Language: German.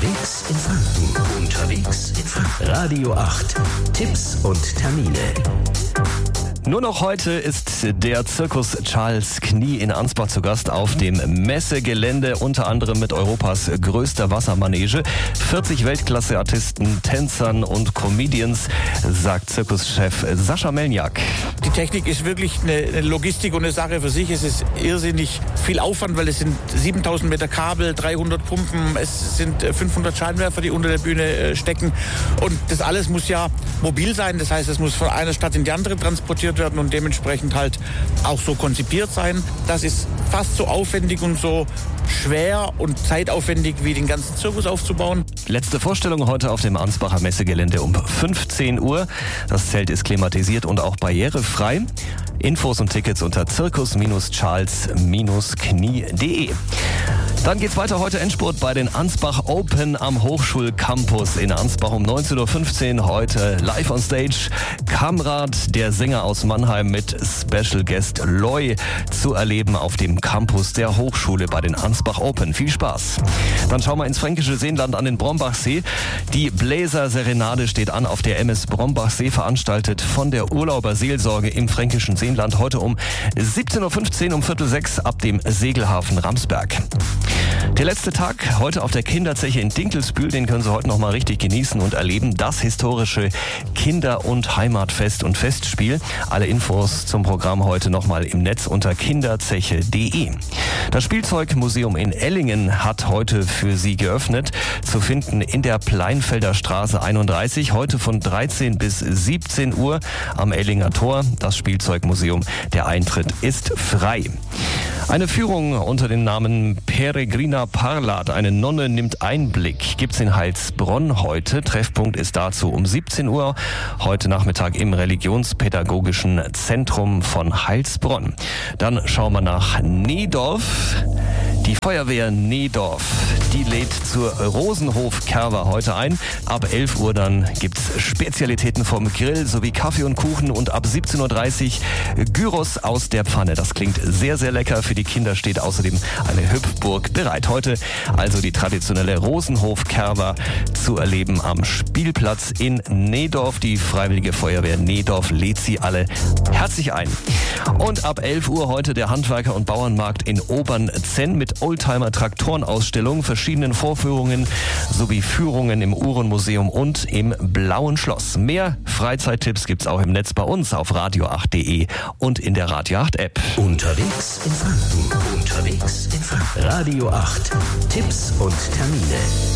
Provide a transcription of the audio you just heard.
Unterwegs in Franken. Unterwegs in Franken. Radio 8. Tipps und Termine. Nur noch heute ist der Zirkus Charles Knie in Ansbach zu Gast auf dem Messegelände, unter anderem mit Europas größter Wassermanege. 40 Weltklasse-Artisten, Tänzern und Comedians, sagt Zirkuschef Sascha Melniak. Die Technik ist wirklich eine Logistik und eine Sache für sich. Es ist irrsinnig viel Aufwand, weil es sind 7000 Meter Kabel, 300 Pumpen, es sind 500 Scheinwerfer, die unter der Bühne stecken. Und das alles muss ja mobil sein. Das heißt, es muss von einer Stadt in die andere transportiert werden und dementsprechend halt auch so konzipiert sein. Das ist fast so aufwendig und so schwer und zeitaufwendig wie den ganzen Zirkus aufzubauen. Letzte Vorstellung heute auf dem Ansbacher Messegelände um 15 Uhr. Das Zelt ist klimatisiert und auch barrierefrei. Infos und Tickets unter zirkus-charles-knie.de. Dann geht's weiter heute Endspurt bei den Ansbach Open am Hochschulcampus in Ansbach um 19.15 Uhr. Heute live on stage Kamrat, der Sänger aus Mannheim mit Special Guest Loy zu erleben auf dem Campus der Hochschule bei den Ansbach Open. Viel Spaß. Dann schauen wir ins fränkische Seenland an den Brombachsee. Die Bläser-Serenade steht an auf der MS Brombachsee, veranstaltet von der Urlauberseelsorge im fränkischen Seenland. Heute um 17.15 Uhr um 5:45 ab dem Segelhafen Ramsberg. Der letzte Tag heute auf der Kinderzeche in Dinkelsbühl, den können Sie heute noch mal richtig genießen und erleben. Das historische Kinder- und Heimatfest und Festspiel. Alle Infos zum Programm heute noch mal im Netz unter kinderzeche.de. Das Spielzeugmuseum in Ellingen hat heute für Sie geöffnet, zu finden in der Pleinfelder Straße 31, heute von 13 bis 17 Uhr am Ellinger Tor. Das Spielzeugmuseum, der Eintritt ist frei. Eine Führung unter dem Namen Peregrina Parlat, eine Nonne nimmt Einblick, gibt's in Heilsbronn heute. Treffpunkt ist dazu um 17 Uhr, heute Nachmittag im Religionspädagogischen Zentrum von Heilsbronn. Dann schauen wir nach Needorf. Die Feuerwehr Needorf, die lädt zur Rosenhof-Kerwa heute ein. Ab 11 Uhr dann gibt's Spezialitäten vom Grill sowie Kaffee und Kuchen und ab 17.30 Uhr Gyros aus der Pfanne. Das klingt sehr, sehr lecker. Für die Kinder steht außerdem eine Hüpfburg bereit. Heute also die traditionelle Rosenhof-Kerwa zu erleben am Spielplatz in Needorf. Die Freiwillige Feuerwehr Needorf lädt Sie alle herzlich ein. Und ab 11 Uhr heute der Handwerker- und Bauernmarkt in Obernzenn mit Oldtimer-Traktorenausstellung, verschiedenen Vorführungen sowie Führungen im Uhrenmuseum und im Blauen Schloss. Mehr Freizeittipps gibt's auch im Netz bei uns auf radio8.de und in der Radio 8 App. Unterwegs in Franken. Unterwegs in Franken. Radio 8. Tipps und Termine.